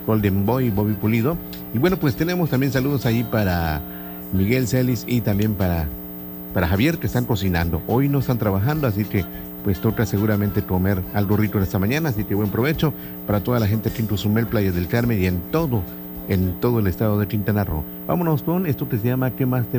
Golden Boy, Bobby Pulido. Y bueno, pues tenemos también saludos ahí para Miguel Celis y también para Javier, que están cocinando. Hoy no están trabajando, así que pues toca seguramente comer algo rico en esta mañana, así que buen provecho para toda la gente aquí en Cozumel, Playas del Carmen y en todo el estado de Quintana Roo. Vámonos con esto que se llama ¿Qué más te